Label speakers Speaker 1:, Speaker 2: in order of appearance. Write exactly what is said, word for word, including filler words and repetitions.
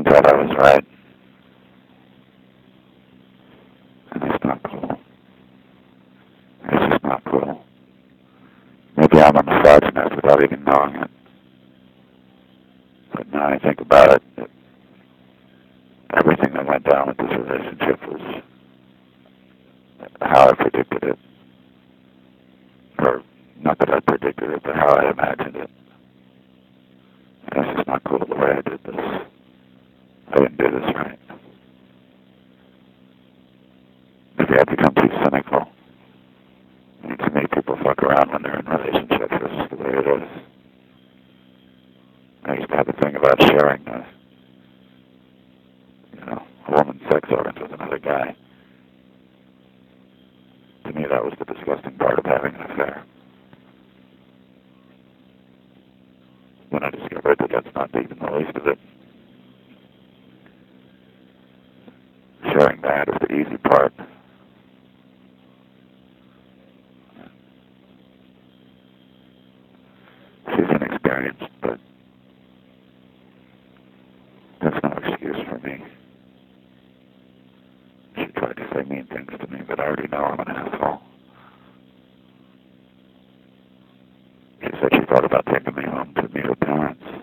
Speaker 1: thought I was right. And it's not cool. It's just not cool. Maybe I'm a misogynist without even knowing it. But now I think about it, it everything that went down with this relationship was how I predicted it. Or, not that I predicted it, but how I imagined it. And it's just not cool the way I did this. I didn't do this right. Maybe I've become too cynical. And to me, people fuck around when they're in relationships. That's just the way it is. I used to have a thing about sharing, uh, you know, a woman's sex organs with another guy. To me, that was the disgusting part of having an affair. When I discovered that that's not even the least of it. Sharing that is the easy part. She's inexperienced, but that's no excuse for me. She tried to say mean things to me, but I already know I'm an asshole. She said she thought about taking me home to meet her parents.